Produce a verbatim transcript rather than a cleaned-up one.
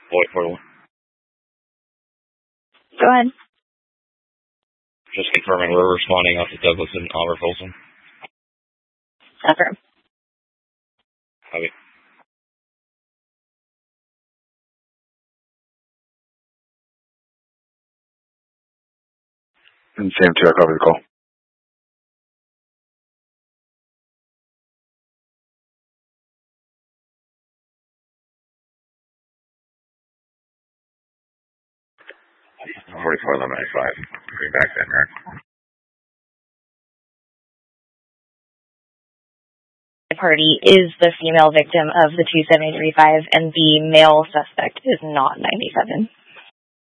Boyd Portal. Go ahead. Just confirming we're responding off to Douglas and Oliver Folsom. Affirm. Copy. And Sam two, I copy the call. forty-four eleven ninety-five. Bring back that, Merrick. The party is the female victim of the two seven three five, and the male suspect is not ninety-seven.